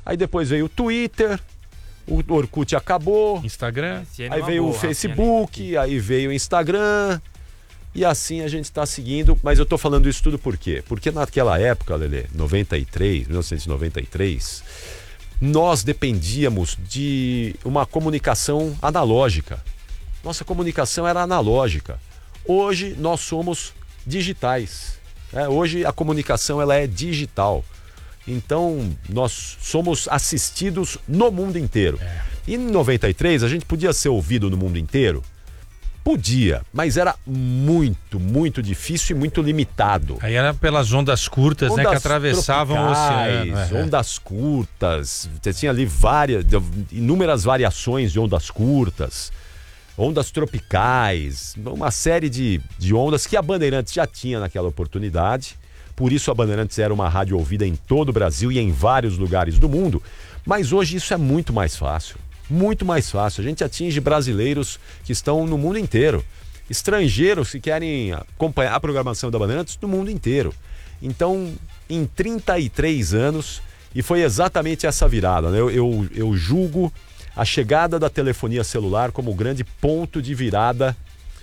Aí depois veio o Twitter, o Orkut acabou, Instagram, aí veio o Facebook, aí veio o Instagram, e assim a gente está seguindo. Mas eu estou falando isso tudo por quê? Porque naquela época, Lelê, 1993, nós dependíamos de uma comunicação analógica. Nossa comunicação era analógica. Hoje nós somos digitais. Hoje a comunicação ela é digital. Então nós somos assistidos no mundo inteiro. E em 93 a gente podia ser ouvido no mundo inteiro? Podia, mas era muito, muito difícil e muito limitado. Aí era pelas ondas curtas, ondas, né, que atravessavam o oceano. Ondas curtas, você tinha ali inúmeras variações de ondas curtas, ondas tropicais, uma série de ondas que a Bandeirantes já tinha naquela oportunidade. Por isso a Bandeirantes era uma rádio ouvida em todo o Brasil e em vários lugares do mundo. Mas hoje isso é muito mais fácil. Muito mais fácil. A gente atinge brasileiros que estão no mundo inteiro. Estrangeiros que querem acompanhar a programação da Bandeirantes no mundo inteiro. Então, em 33 anos, e foi exatamente essa virada, né? Eu julgo a chegada da telefonia celular como o grande ponto de virada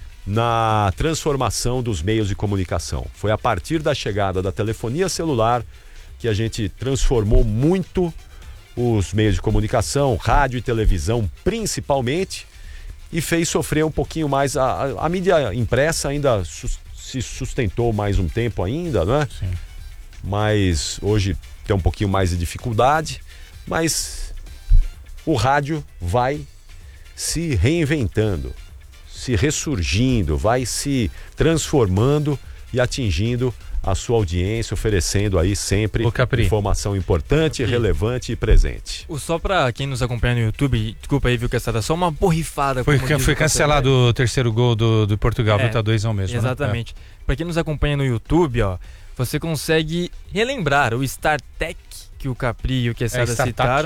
na transformação dos meios de comunicação. Foi a partir da chegada da telefonia celular que a gente transformou muito os meios de comunicação, rádio e televisão principalmente, e fez sofrer um pouquinho mais. A mídia impressa ainda se sustentou mais um tempo ainda, né? Sim. Mas hoje tem um pouquinho mais de dificuldade, mas o rádio vai se reinventando, se ressurgindo, vai se transformando e atingindo a sua audiência, oferecendo aí sempre informação importante, relevante e presente. Só pra quem nos acompanha no YouTube, desculpa aí, viu, que essa só uma borrifada. Foi cancelado o terceiro gol do Portugal, tá 2-1 mesmo. Exatamente. Né? Pra quem nos acompanha no YouTube, ó, você consegue relembrar o StarTech que o Capri e o Quesada citaram.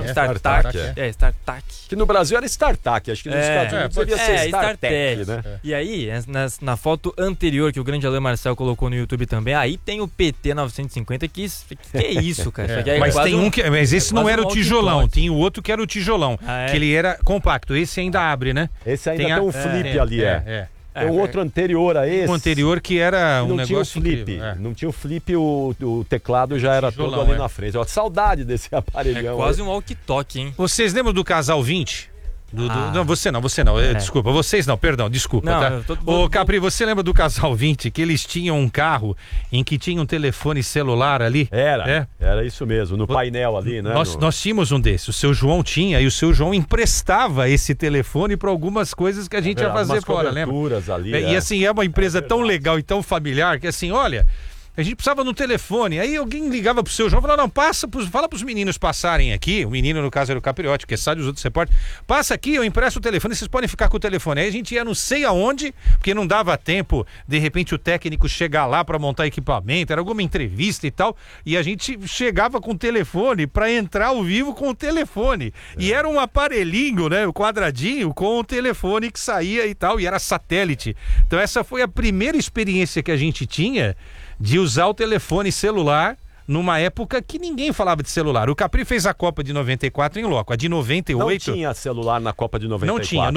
StarTech. Que no Brasil era StarTech, acho que nos Estados Unidos poderia ser StarTech, né? E aí, na foto anterior que o grande Alain Marcel colocou no YouTube também, aí tem o PT 950, que é isso, cara? Mas tem mas esse não era o tijolão, tem o outro que era o tijolão, que ele era compacto, esse ainda abre, né? Esse ainda tem um flip ali, Tem um outro anterior a esse. Um anterior que era um negócio flip. Não tinha o flip, o teclado já era todo ali na frente. Saudade desse aparelhão. É quase um walkie-talkie, hein? Vocês lembram do Casal 20? Não, você não. Desculpa, vocês não, perdão, desculpa. Não, tá? Ô, Capri, você lembra do Casal 20, que eles tinham um carro em que tinha um telefone celular ali? Era isso mesmo, no painel ali, né? Nós tínhamos um desses, o seu João tinha, e o seu João emprestava esse telefone para algumas coisas que a gente ia fazer fora, lembra? Ali, E assim, é uma empresa tão legal e tão familiar que assim, olha... A gente precisava no telefone, aí alguém ligava pro seu João e falava, não, fala pros meninos passarem aqui, o menino no caso era o Capriotti, que sabe os outros repórteres, passa aqui, eu empresto o telefone, vocês podem ficar com o telefone. Aí a gente ia não sei aonde, porque não dava tempo, de repente o técnico chegar lá para montar equipamento, era alguma entrevista e tal, e a gente chegava com o telefone para entrar ao vivo com o telefone. E era um aparelhinho, né, o quadradinho com o telefone que saía e tal, e era satélite. Então essa foi a primeira experiência que a gente tinha de usar o telefone celular numa época que ninguém falava de celular. O Capri fez a Copa de 94 em loco. A de 98... Não tinha celular na Copa de 94. Não tinha.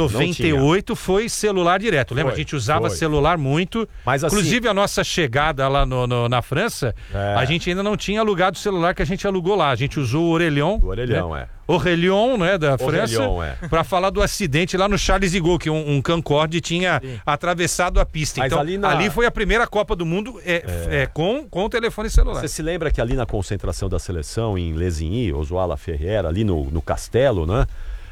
98 foi celular direto. Lembra? A gente usava celular muito. Mas inclusive a nossa chegada lá na França, a gente ainda não tinha alugado o celular que a gente alugou lá. A gente usou o Orelhão. O Orelhão, né? Orelhão, né, da França, para falar do acidente lá no Charles de Gaulle, que um Concorde tinha atravessado a pista. Mas então, ali foi a primeira Copa do Mundo com o telefone celular. Você se lembra que ali na concentração da seleção, em Lesigny, Oswald Ferreira, ali no Castelo, né?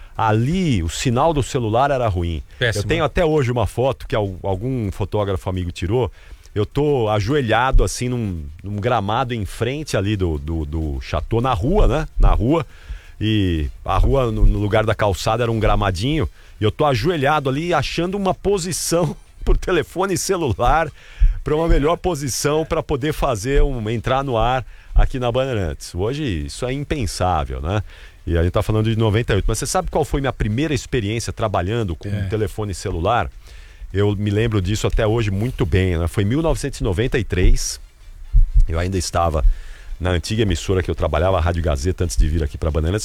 Ali o sinal do celular era ruim. Péssimo. Eu tenho até hoje uma foto que algum fotógrafo amigo tirou. Eu tô ajoelhado assim num gramado em frente ali do chateau, na rua, né? Na rua. E a rua, no lugar da calçada, era um gramadinho. E eu tô ajoelhado ali, achando uma posição por telefone celular, para uma melhor posição para poder entrar no ar aqui na Bandeirantes. Hoje isso é impensável, né? E a gente tá falando de 98. Mas você sabe qual foi minha primeira experiência trabalhando com um telefone celular? Eu me lembro disso até hoje muito bem, né? Foi em 1993. Eu ainda estava na antiga emissora que eu trabalhava, a Rádio Gazeta, antes de vir aqui para Bandeirantes.